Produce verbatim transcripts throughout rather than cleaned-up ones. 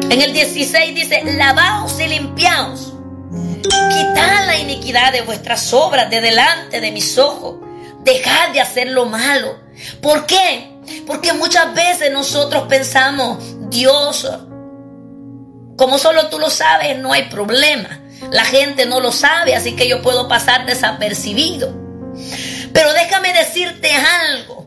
En el dieciséis dice: lavaos y limpiaos, quitad la iniquidad de vuestras obras de delante de mis ojos, dejad de hacer lo malo. ¿Por qué? Porque muchas veces nosotros pensamos: Dios, como solo tú lo sabes, no hay problema. La gente no lo sabe, así que yo puedo pasar desapercibido. Pero déjame decirte algo.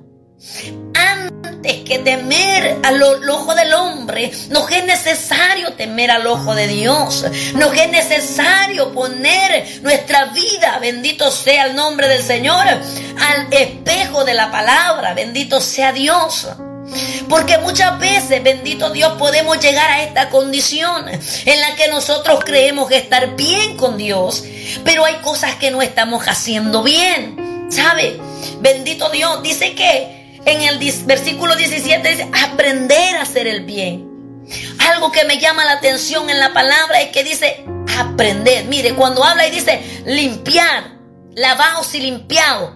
Antes que temer al ojo del hombre, nos es necesario temer al ojo de Dios. Nos es necesario poner nuestra vida, bendito sea el nombre del Señor, al espejo de la palabra, bendito sea Dios. Porque muchas veces, bendito Dios, podemos llegar a esta condición en la que nosotros creemos estar bien con Dios, pero hay cosas que no estamos haciendo bien. ¿Sabe? Bendito Dios, dice que en el versículo diecisiete dice: aprender a hacer el bien. Algo que me llama la atención en la palabra es que dice aprender. Mire, cuando habla y dice limpiar, lavaos y limpiaos,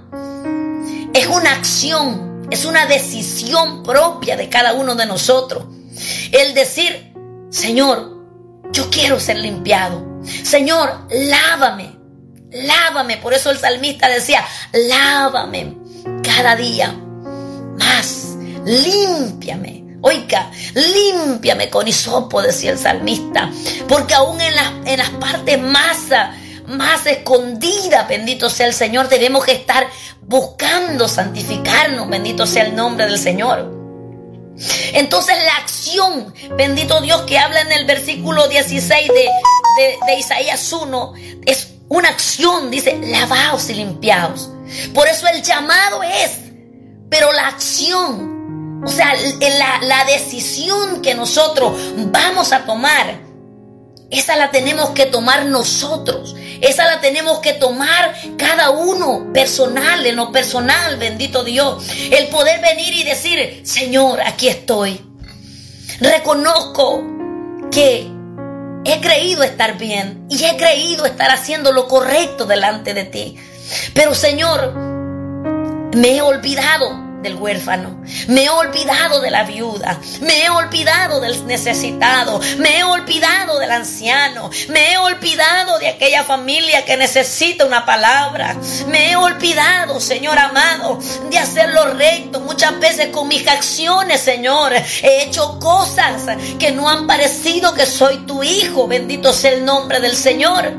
es una acción. Es una decisión propia de cada uno de nosotros. El decir: Señor, yo quiero ser limpiado. Señor, lávame, lávame. Por eso el salmista decía: lávame cada día más, límpiame. Oiga, límpiame con hisopo, decía el salmista. Porque aún en, la, en las partes más, más escondidas, bendito sea el Señor, debemos estar buscando santificarnos, bendito sea el nombre del Señor. Entonces la acción, bendito Dios, que habla en el versículo dieciséis de, de, de Isaías uno, es una acción, dice: lavaos y limpiaos. Por eso el llamado es, pero la acción, o sea, la, la decisión que nosotros vamos a tomar, esa la tenemos que tomar nosotros. Esa la tenemos que tomar cada uno personal, en lo personal, bendito Dios. El poder venir y decir: Señor, aquí estoy. Reconozco que he creído estar bien y he creído estar haciendo lo correcto delante de ti. Pero Señor, me he olvidado del huérfano, me he olvidado de la viuda, me he olvidado del necesitado, me he olvidado del anciano, me he olvidado de aquella familia que necesita una palabra, me he olvidado, Señor amado, de hacer lo recto. Muchas veces con mis acciones, Señor, he hecho cosas que no han parecido que soy tu hijo, bendito sea el nombre del Señor.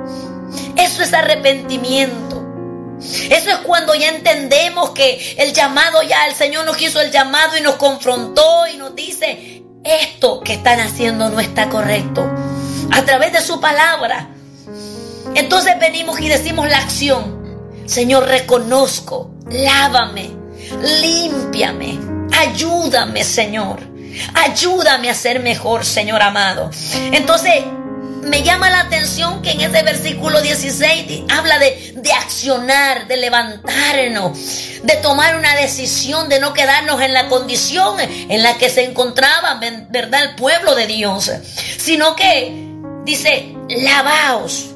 Eso es arrepentimiento. Eso es cuando ya entendemos que el llamado, ya el Señor nos hizo el llamado y nos confrontó y nos dice: esto que están haciendo no está correcto, a través de su palabra. Entonces venimos y decimos la acción: Señor, reconozco, lávame, límpiame, ayúdame, Señor, ayúdame a ser mejor, Señor amado. Entonces me llama la atención que en ese versículo dieciséis habla de, de accionar, de levantarnos, de tomar una decisión, de no quedarnos en la condición en la que se encontraba, ¿verdad?, el pueblo de Dios, sino que dice: lavaos,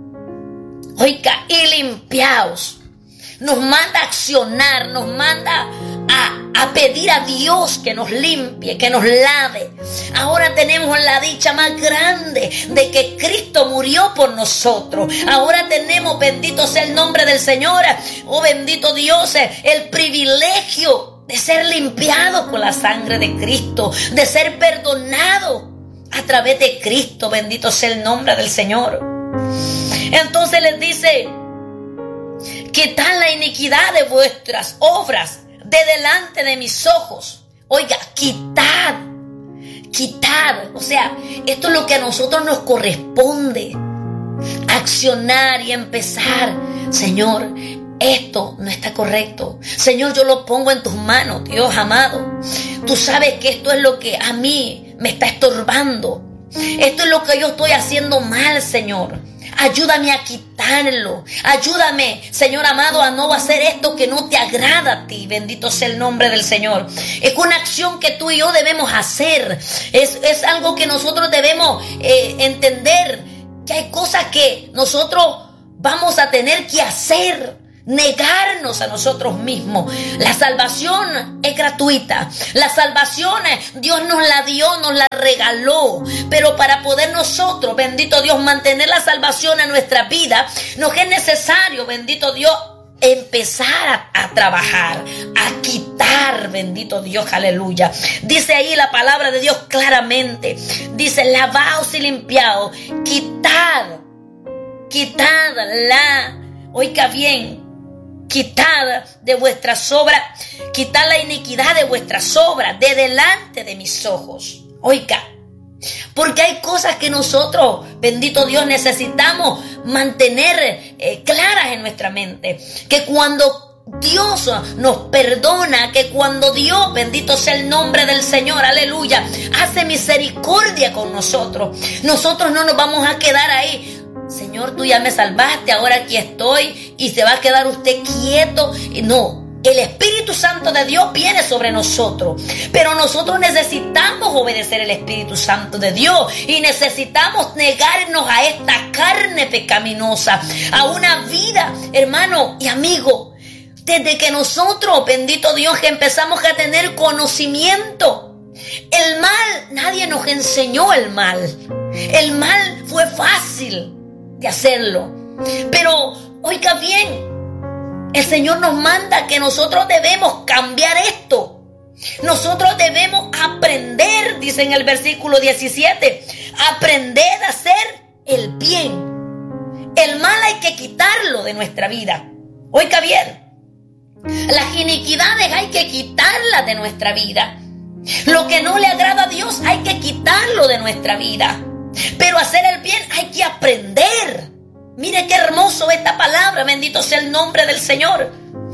oiga, y limpiaos. Nos manda a accionar, nos manda a, a pedir a Dios que nos limpie, que nos lave. Ahora tenemos la dicha más grande de que Cristo murió por nosotros. Ahora tenemos, bendito sea el nombre del Señor, oh bendito Dios, el privilegio de ser limpiados con la sangre de Cristo, de ser perdonados a través de Cristo, bendito sea el nombre del Señor. Entonces les dice: quitad la iniquidad de vuestras obras de delante de mis ojos. Oiga, quitad, quitad. O sea, esto es lo que a nosotros nos corresponde. Accionar y empezar. Señor, esto no está correcto. Señor, yo lo pongo en tus manos, Dios amado. Tú sabes que esto es lo que a mí me está estorbando. Esto es lo que yo estoy haciendo mal, Señor. Ayúdame a quitarlo. Ayúdame, Señor amado, a no hacer esto que no te agrada a ti. Bendito sea el nombre del Señor. Es una acción que tú y yo debemos hacer. Es, es algo que nosotros debemos eh, entender. Que hay cosas que nosotros vamos a tener que hacer negarnos a nosotros mismos. La salvación es gratuita. La salvación Dios nos la dio, nos la regaló. Pero para poder nosotros, bendito Dios, mantener la salvación en nuestra vida, nos es necesario, bendito Dios, empezar a, a trabajar, a quitar, bendito Dios, aleluya. Dice ahí la palabra de Dios claramente. Dice, lavaos y limpiaos, quitad, quitad la, oiga bien, quitad de vuestras obras, quitad la iniquidad de vuestras obras de delante de mis ojos. Oiga, porque hay cosas que nosotros, bendito Dios, necesitamos mantener eh, claras en nuestra mente. Que cuando Dios nos perdona, que cuando Dios, bendito sea el nombre del Señor, aleluya, hace misericordia con nosotros, nosotros no nos vamos a quedar ahí. Señor, tú ya me salvaste, ahora aquí estoy, y se va a quedar usted quieto. No. El Espíritu Santo de Dios viene sobre nosotros, pero nosotros necesitamos obedecer el Espíritu Santo de Dios y necesitamos negarnos a esta carne pecaminosa, a una vida, hermano y amigo. Desde que nosotros, bendito Dios, que empezamos a tener conocimiento, el mal, nadie nos enseñó el mal. El mal fue fácil de hacerlo, pero oiga bien, el Señor nos manda que nosotros debemos cambiar esto. Nosotros debemos aprender, dice en el versículo diecisiete, aprender a hacer el bien. El mal hay que quitarlo de nuestra vida. Oiga bien, las iniquidades hay que quitarlas de nuestra vida. Lo que no le agrada a Dios hay que quitarlo de nuestra vida. Pero hacer el bien hay que aprender. Mire qué hermoso esta palabra, bendito sea el nombre del Señor.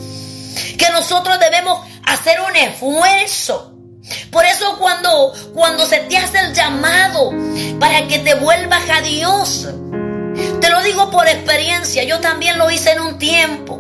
Que nosotros debemos hacer un esfuerzo. Por eso cuando, cuando se te hace el llamado para que te vuelvas a Dios, te lo digo por experiencia, yo también lo hice en un tiempo.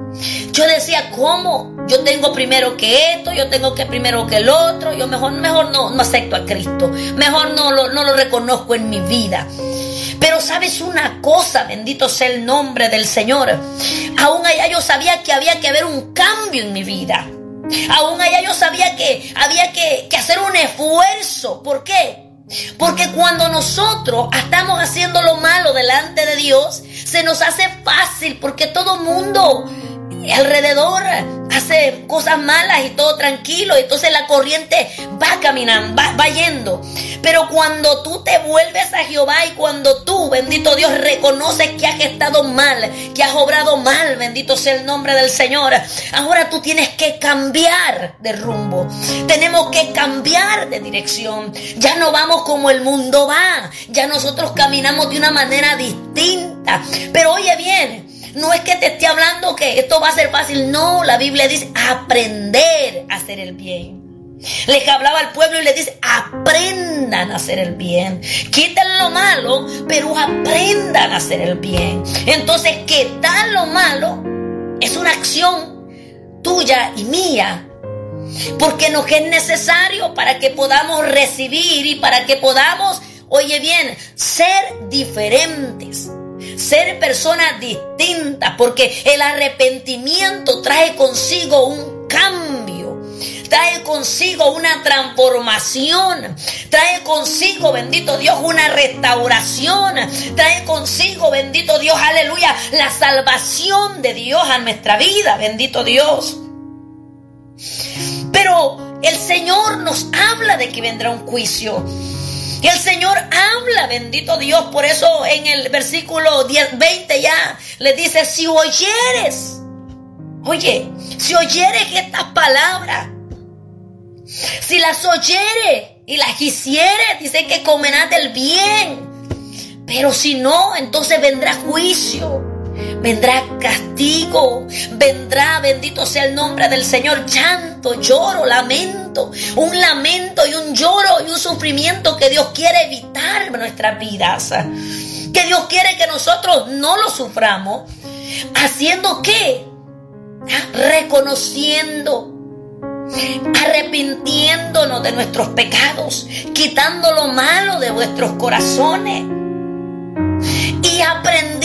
Yo decía, ¿cómo? Yo tengo primero que esto, yo tengo que primero que el otro, yo mejor, mejor no, no acepto a Cristo, mejor no lo, no lo reconozco en mi vida. Pero sabes una cosa, bendito sea el nombre del Señor, aún allá yo sabía que había que haber un cambio en mi vida. Aún allá yo sabía que había que, que hacer un esfuerzo. ¿Por qué? Porque cuando nosotros estamos haciendo lo malo delante de Dios, se nos hace fácil, porque todo mundo alrededor hace cosas malas y todo tranquilo, entonces la corriente va caminando, va, va yendo. Pero cuando tú te vuelves a Jehová y cuando tú, bendito Dios, reconoces que has estado mal, que has obrado mal, bendito sea el nombre del Señor, ahora tú tienes que cambiar de rumbo, tenemos que cambiar de dirección. Ya no vamos como el mundo va, ya nosotros caminamos de una manera distinta. Pero oye bien, no es que te esté hablando que esto va a ser fácil. No, la Biblia dice aprender a hacer el bien. Les hablaba al pueblo y les dice aprendan a hacer el bien. Quiten lo malo, pero aprendan a hacer el bien. Entonces, quitar lo malo es una acción tuya y mía, porque nos es necesario para que podamos recibir y para que podamos, oye bien, ser diferentes. Ser personas distintas, porque el arrepentimiento trae consigo un cambio, trae consigo una transformación, trae consigo, bendito Dios, una restauración, trae consigo, bendito Dios, aleluya, la salvación de Dios a nuestra vida, bendito Dios. Pero el Señor nos habla de que vendrá un juicio. Y el Señor habla, bendito Dios, por eso en el versículo diez, veinte ya le dice, si oyeres, oye, si oyeres estas palabras, si las oyeres y las quisieres, dice que comerás del bien, pero si no, entonces vendrá juicio. Vendrá castigo, vendrá, bendito sea el nombre del Señor, llanto, lloro, lamento, un lamento y un lloro y un sufrimiento que Dios quiere evitar en nuestras vidas, que Dios quiere que nosotros no lo suframos, haciendo ¿qué? Reconociendo, arrepintiéndonos de nuestros pecados, quitando lo malo de vuestros corazones y aprendiendo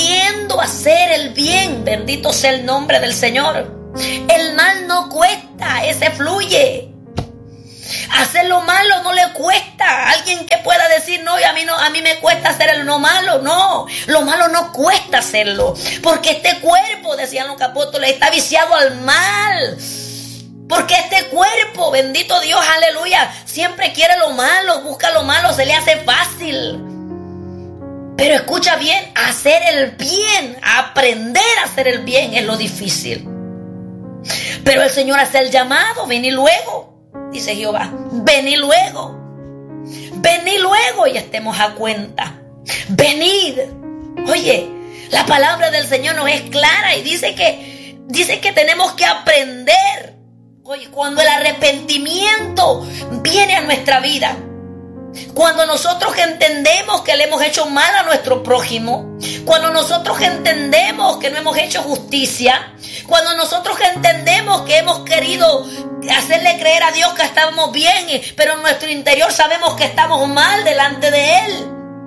aprendiendo a hacer el bien. Bendito sea el nombre del Señor. El mal no cuesta, ese fluye. Hacer lo malo no le cuesta. Alguien que pueda decir, no, y a mí no, a mí me cuesta hacer el no malo. No, lo malo no cuesta hacerlo. Porque este cuerpo, decían los apóstoles, está viciado al mal. Porque este cuerpo, bendito Dios, aleluya, siempre quiere lo malo, busca lo malo, se le hace fácil. Pero escucha bien, hacer el bien, aprender a hacer el bien es lo difícil. Pero el Señor hace el llamado, ven y luego, dice Jehová, ven y luego, ven y luego y estemos a cuenta. Venid. Oye, la palabra del Señor nos es clara y dice que, dice que tenemos que aprender. Oye, cuando el arrepentimiento viene a nuestra vida, cuando nosotros entendemos que le hemos hecho mal a nuestro prójimo, cuando nosotros entendemos que no hemos hecho justicia, cuando nosotros entendemos que hemos querido hacerle creer a Dios que estamos bien, pero en nuestro interior sabemos que estamos mal delante de Él.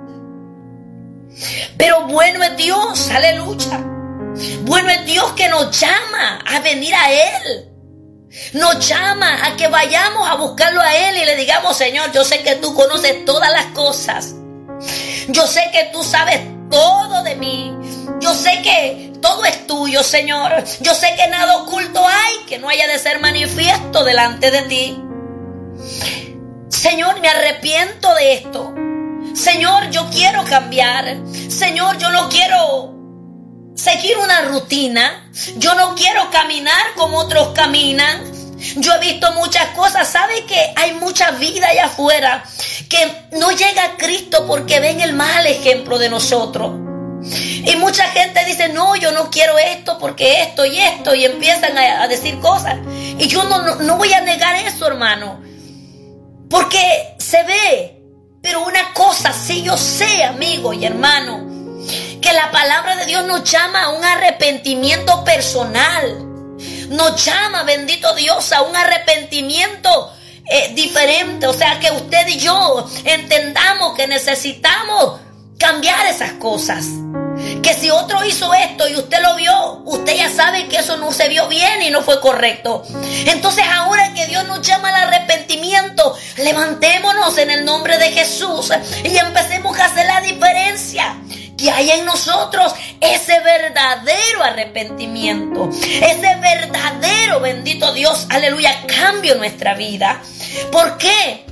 Pero bueno es Dios, aleluya. Bueno es Dios que nos llama a venir a Él. Nos llama a que vayamos a buscarlo a Él y le digamos, Señor, yo sé que tú conoces todas las cosas. Yo sé que tú sabes todo de mí. Yo sé que todo es tuyo, Señor. Yo sé que nada oculto hay que no haya de ser manifiesto delante de ti. Señor, me arrepiento de esto. Señor, yo quiero cambiar. Señor, yo no quiero seguir una rutina. Yo no quiero caminar como otros caminan. Yo he visto muchas cosas. ¿Sabe que hay mucha vida allá afuera que no llega a Cristo porque ven el mal ejemplo de nosotros? Y mucha gente dice, no, yo no quiero esto porque esto y esto, y empiezan a, a decir cosas. Y yo no, no, no voy a negar eso, hermano, porque se ve. Pero una cosa sí yo sé, amigo y hermano, que la palabra de Dios nos llama a un arrepentimiento personal. Nos llama, bendito Dios, a un arrepentimiento eh, diferente. O sea, que usted y yo entendamos que necesitamos cambiar esas cosas. Que si otro hizo esto y usted lo vio, usted ya sabe que eso no se vio bien y no fue correcto. Entonces ahora que Dios nos llama al arrepentimiento, levantémonos en el nombre de Jesús y empecemos a hacer la diferencia que hay en nosotros, ese verdadero arrepentimiento, ese verdadero, bendito Dios, aleluya, cambio en nuestra vida. ¿Por qué?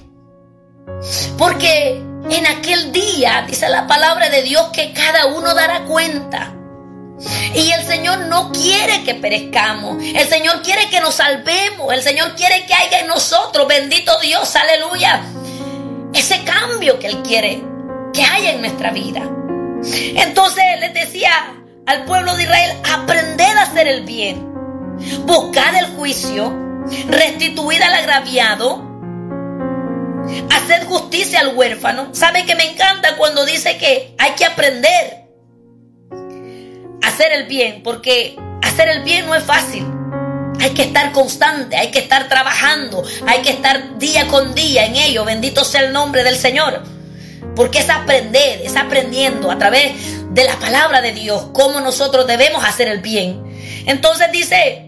Porque en aquel día, dice la palabra de Dios, que cada uno dará cuenta. Y el Señor no quiere que perezcamos. El Señor quiere que nos salvemos. El Señor quiere que haya en nosotros, bendito Dios, aleluya, ese cambio que Él quiere que haya en nuestra vida. Entonces les decía al pueblo de Israel, aprended a hacer el bien, buscad el juicio, restituid al agraviado, haced justicia al huérfano. ¿Sabe que me encanta cuando dice que hay que aprender a hacer el bien? Porque hacer el bien no es fácil. Hay que estar constante, hay que estar trabajando, hay que estar día con día en ello. Bendito sea el nombre del Señor. Porque es aprender, es aprendiendo a través de la palabra de Dios cómo nosotros debemos hacer el bien. Entonces dice,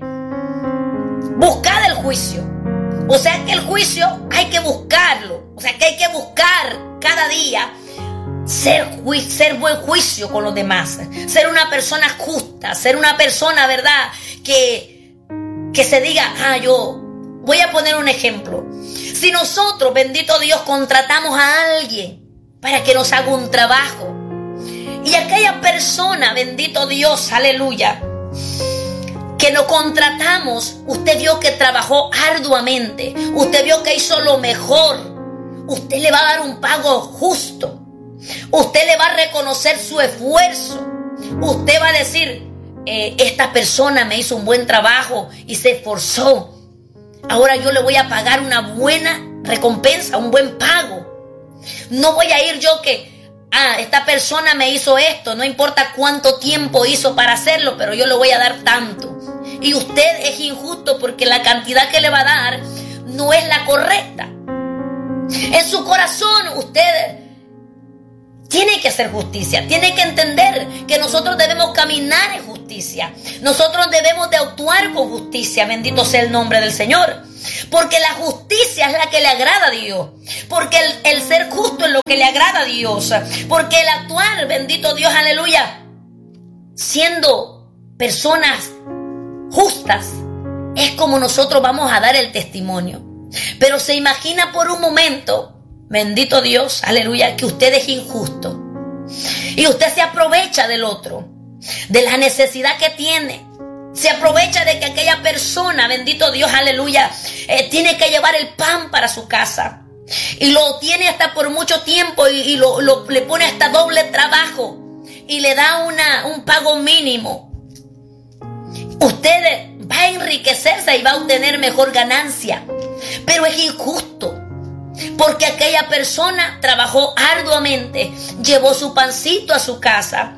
buscad el juicio. O sea que el juicio hay que buscarlo. O sea que hay que buscar cada día ser, ju- ser buen juicio con los demás. Ser una persona justa, ser una persona, ¿verdad? Que, que se diga, ah, yo voy a poner un ejemplo. Si nosotros, bendito Dios, contratamos a alguien para que nos haga un trabajo, y aquella persona, bendito Dios, aleluya, que nos contratamos, usted vio que trabajó arduamente, usted vio que hizo lo mejor, usted le va a dar un pago justo, usted le va a reconocer su esfuerzo, usted va a decir, eh, esta persona me hizo un buen trabajo y se esforzó, ahora yo le voy a pagar una buena recompensa, un buen pago. No voy a ir yo que, ah, esta persona me hizo esto, no importa cuánto tiempo hizo para hacerlo, pero yo le voy a dar tanto. Y usted es injusto porque la cantidad que le va a dar no es la correcta. En su corazón usted tiene que hacer justicia. Tiene que entender que nosotros debemos caminar en justicia. Nosotros debemos de actuar con justicia. Bendito sea el nombre del Señor. Porque la justicia es la que le agrada a Dios. Porque el, el ser justo es lo que le agrada a Dios. Porque el actuar, bendito Dios, aleluya, siendo personas justas, es como nosotros vamos a dar el testimonio. Pero se imagina por un momento, bendito Dios, aleluya, que usted es injusto y usted se aprovecha del otro, de la necesidad que tiene. Se aprovecha de que aquella persona, bendito Dios, aleluya, eh, tiene que llevar el pan para su casa y lo tiene hasta por mucho tiempo y, y lo, lo, le pone hasta doble trabajo y le da una, un pago mínimo. Usted va a enriquecerse y va a obtener mejor ganancia, pero es injusto porque aquella persona trabajó arduamente, llevó su pancito a su casa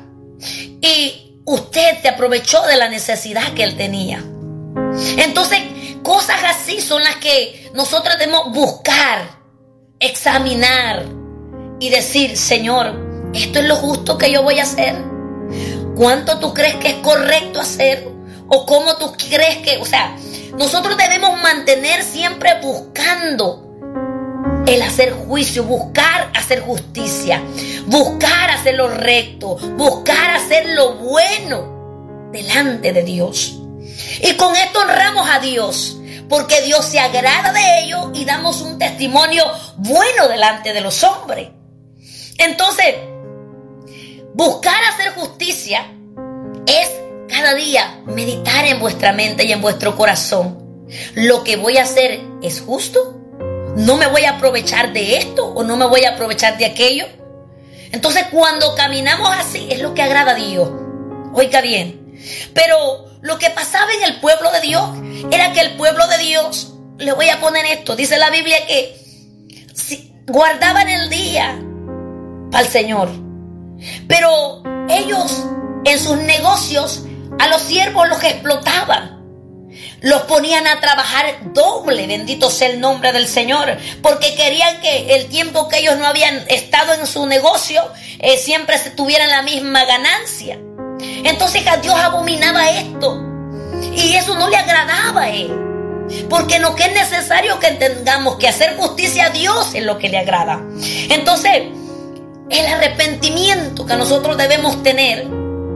y usted se aprovechó de la necesidad que él tenía. Entonces, cosas así son las que nosotros debemos buscar, examinar y decir: Señor, ¿esto es lo justo que yo voy a hacer? ¿Cuánto tú crees que es correcto hacer? ¿O cómo tú crees que...? O sea, nosotros debemos mantener siempre buscando el hacer juicio, buscar hacer justicia, buscar hacer lo recto, buscar hacer lo bueno delante de Dios. Y con esto honramos a Dios, porque Dios se agrada de ello y damos un testimonio bueno delante de los hombres. Entonces, buscar hacer justicia es cada día meditar en vuestra mente y en vuestro corazón. ¿Lo que voy a hacer es justo? ¿No me voy a aprovechar de esto o no me voy a aprovechar de aquello? Entonces, cuando caminamos así, es lo que agrada a Dios. Oiga bien. Pero lo que pasaba en el pueblo de Dios era que el pueblo de Dios, le voy a poner esto, dice la Biblia que si guardaban el día para el Señor, pero ellos en sus negocios a los siervos los explotaban, los ponían a trabajar doble, bendito sea el nombre del Señor, porque querían que el tiempo que ellos no habían estado en su negocio eh, siempre se tuvieran la misma ganancia. Entonces a Dios abominaba esto y eso no le agradaba a él, porque no que es necesario que entendamos que hacer justicia a Dios es lo que le agrada. Entonces el arrepentimiento que nosotros debemos tener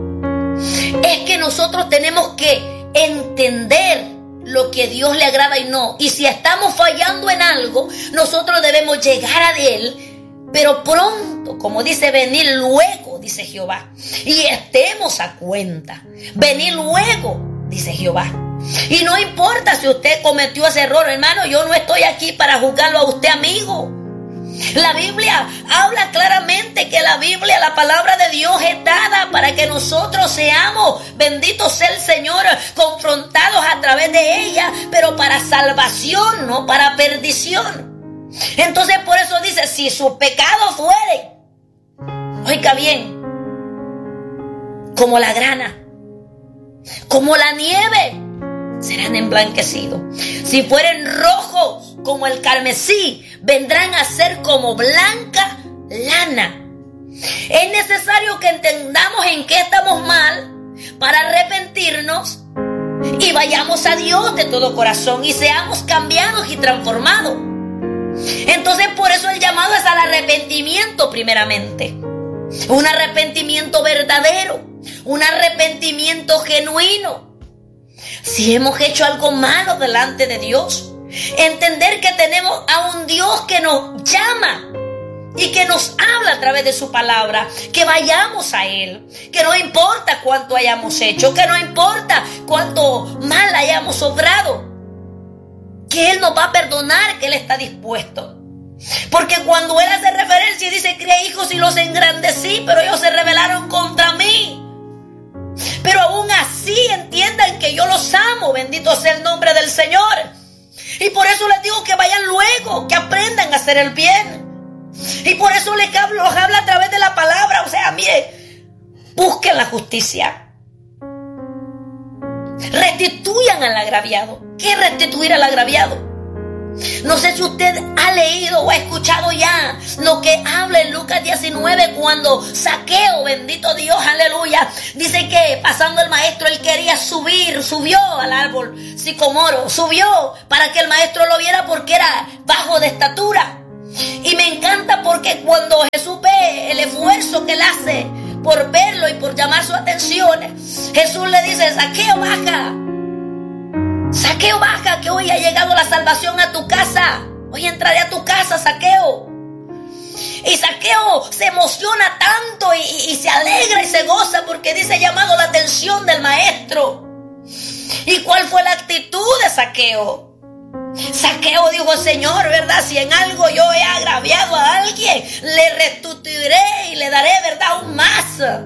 es que nosotros tenemos que entender lo que Dios le agrada y no. Y si estamos fallando en algo, nosotros debemos llegar a Él, pero pronto, como dice, venir luego, dice Jehová, y estemos a cuenta. Venir luego, dice Jehová. Y no importa si usted cometió ese error, hermano, yo no estoy aquí para juzgarlo a usted, amigo. La Biblia habla claramente que la Biblia, la palabra de Dios, es dada para que nosotros seamos, bendito sea el Señor, confrontados a través de ella, pero para salvación, no para perdición. Entonces por eso dice, si sus pecados fueren, oiga bien, como la grana, como la nieve, serán emblanquecidos. Si fueren rojos como el carmesí, vendrán a ser como blanca lana. Es necesario que entendamos en qué estamos mal para arrepentirnos y vayamos a Dios de todo corazón y seamos cambiados y transformados. Entonces por eso el llamado es al arrepentimiento primeramente. Un arrepentimiento verdadero, un arrepentimiento genuino. Si hemos hecho algo malo delante de Dios, entender que tenemos a un Dios que nos llama y que nos habla a través de su palabra, que vayamos a Él, que no importa cuánto hayamos hecho, que no importa cuánto mal hayamos obrado, que Él nos va a perdonar, que Él está dispuesto. Porque cuando Él hace referencia y dice, crié hijos y los engrandecí, pero ellos se rebelaron contra mí. Pero aún así entiendan que yo los amo, bendito sea el nombre del Señor. Y por eso les digo que vayan luego, que aprendan a hacer el bien. Y por eso les hablo, les hablo a través de la palabra. O sea, mire, busquen la justicia. Restituyan al agraviado. ¿Qué es restituir al agraviado? No sé si usted ha leído o ha escuchado ya lo que habla en Lucas diecinueve cuando Zaqueo, bendito Dios, aleluya, dice que pasando el maestro él quería subir, subió al árbol sicomoro, subió para que el maestro lo viera porque era bajo de estatura. Y me encanta porque cuando Jesús ve el esfuerzo que él hace por verlo y por llamar su atención, Jesús le dice: Zaqueo, baja. Zaqueo, baja, que hoy ha llegado la salvación a tu casa. Hoy entraré a tu casa, Zaqueo. Y Zaqueo se emociona tanto y, y se alegra y se goza porque dice: llamado la atención del maestro. ¿Y cuál fue la actitud de Zaqueo? Zaqueo dijo: Señor, ¿verdad? Si en algo yo he agraviado a alguien, le restituiré y le daré, ¿verdad?, aún más.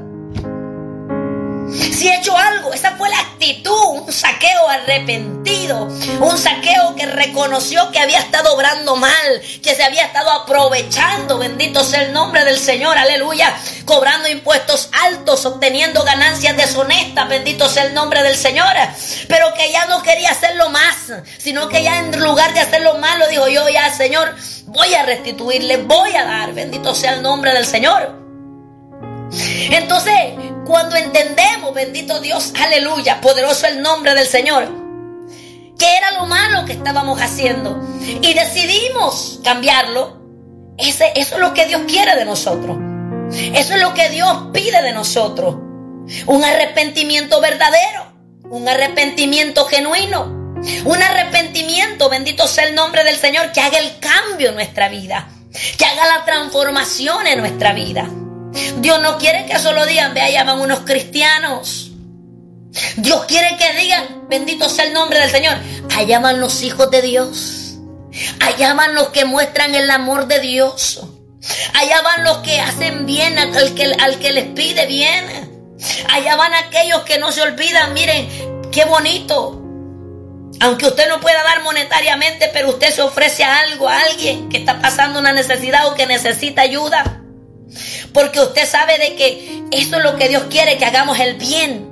Si he hecho algo, esa fue la actitud, un Zaqueo arrepentido, un Zaqueo que reconoció que había estado obrando mal, que se había estado aprovechando, bendito sea el nombre del Señor, aleluya, cobrando impuestos altos, obteniendo ganancias deshonestas, bendito sea el nombre del Señor, pero que ya no quería hacerlo más, sino que ya en lugar de hacerlo malo, dijo: yo ya, Señor, voy a restituirle, voy a dar, bendito sea el nombre del Señor. Entonces, cuando entendemos, bendito Dios, aleluya, poderoso el nombre del Señor, que era lo malo que estábamos haciendo y decidimos cambiarlo, ese, eso es lo que Dios quiere de nosotros. Eso es lo que Dios pide de nosotros. Un arrepentimiento verdadero, un arrepentimiento genuino, un arrepentimiento, bendito sea el nombre del Señor, que haga el cambio en nuestra vida, que haga la transformación en nuestra vida. Dios no quiere que solo digan: ve, allá van unos cristianos. Dios quiere que digan: bendito sea el nombre del Señor, allá van los hijos de Dios, allá van los que muestran el amor de Dios, allá van los que hacen bien al que, al que les pide bien, allá van aquellos que no se olvidan. Miren, qué bonito. Aunque usted no pueda dar monetariamente, pero usted se ofrece a algo, a alguien que está pasando una necesidad o que necesita ayuda. Porque usted sabe de que eso es lo que Dios quiere, que hagamos el bien.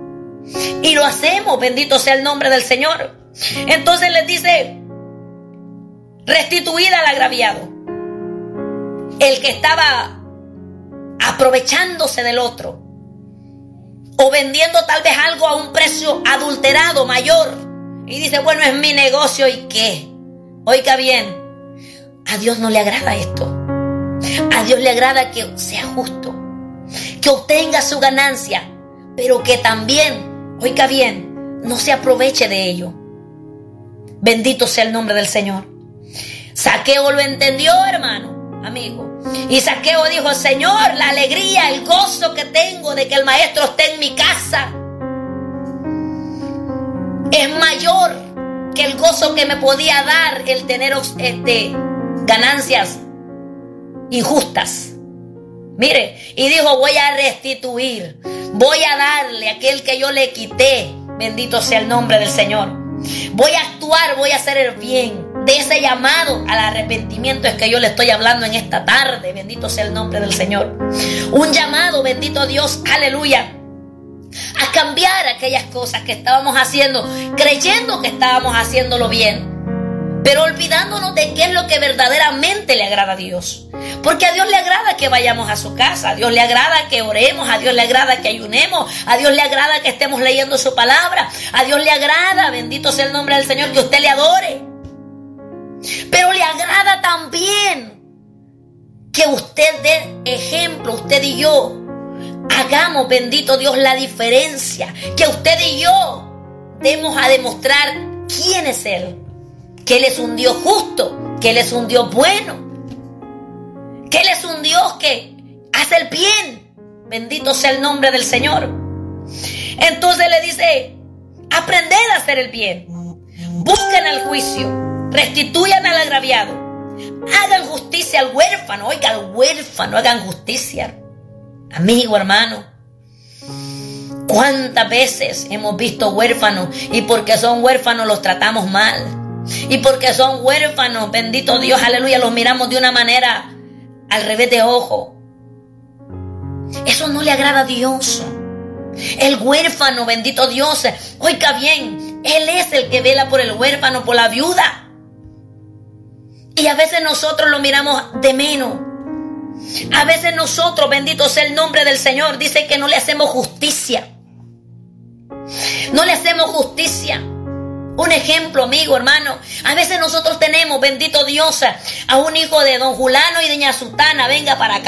Y lo hacemos, bendito sea el nombre del Señor. Entonces les dice: restituida al agraviado. El que estaba aprovechándose del otro, o vendiendo tal vez algo a un precio adulterado, mayor. Y dice: bueno, es mi negocio, ¿y qué? Oiga bien, a Dios no le agrada esto. A Dios le agrada que sea justo, que obtenga su ganancia, pero que también, oiga bien, no se aproveche de ello. Bendito sea el nombre del Señor. Zaqueo lo entendió, hermano, amigo. Y Zaqueo dijo: Señor, la alegría, el gozo que tengo de que el maestro esté en mi casa es mayor que el gozo que me podía dar el tener este, ganancias injustas. Mire, y dijo: voy a restituir, voy a darle a aquel que yo le quité, bendito sea el nombre del Señor. Voy a actuar, voy a hacer el bien. De ese llamado al arrepentimiento es que yo le estoy hablando en esta tarde, bendito sea el nombre del Señor. Un llamado, bendito Dios, aleluya, a cambiar aquellas cosas que estábamos haciendo, creyendo que estábamos haciéndolo bien, pero olvidándonos de qué es lo que verdaderamente le agrada a Dios. Porque a Dios le agrada que vayamos a su casa, a Dios le agrada que oremos, a Dios le agrada que ayunemos, a Dios le agrada que estemos leyendo su palabra, a Dios le agrada, bendito sea el nombre del Señor, que usted le adore. Pero le agrada también que usted dé ejemplo, usted y yo hagamos, bendito Dios, la diferencia, que usted y yo demos a demostrar quién es Él, que Él es un Dios justo, que Él es un Dios bueno, que Él es un Dios que hace el bien, bendito sea el nombre del Señor. Entonces le dice: aprended a hacer el bien, busquen el juicio, restituyan al agraviado, hagan justicia al huérfano. Oiga, al huérfano hagan justicia. Amigo, hermano, ¿cuántas veces hemos visto huérfanos y porque son huérfanos los tratamos mal? Y porque son huérfanos, bendito Dios, aleluya, los miramos de una manera al revés de ojo. Eso no le agrada a Dios. El huérfano, bendito Dios, oiga bien, Él es el que vela por el huérfano, por la viuda. Y a veces nosotros lo miramos de menos. A veces nosotros, bendito sea el nombre del Señor, dice que no le hacemos justicia. No le hacemos justicia. Un ejemplo, amigo, hermano. A veces nosotros tenemos, bendito Dios, a un hijo de don Julano y doña Sutana, venga para acá.